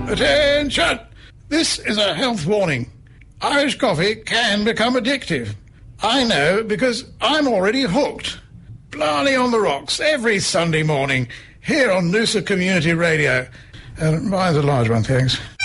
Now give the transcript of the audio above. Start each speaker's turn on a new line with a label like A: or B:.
A: Attention! This is a health warning. Irish coffee can become addictive. I know because I'm already hooked. Blarney on the Rocks every Sunday morning here on Noosa Community Radio. Mine's a large one, thanks.